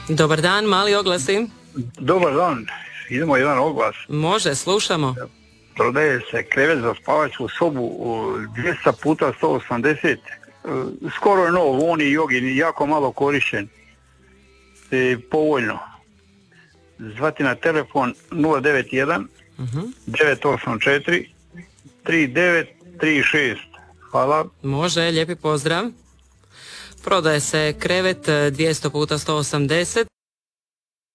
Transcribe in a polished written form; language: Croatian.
Dobar dan, mali oglasi. Dobar dan, idemo jedan oglas. Može, slušamo. Prodaje se krevet za spavačku sobu u 200 puta 180. Skoro je nov, on i jogi, jako malo korišten. Povoljno. Zvati na telefon 091 984 3936. Hvala. Može, lijepi pozdrav. Prodaje se krevet 200 puta 180.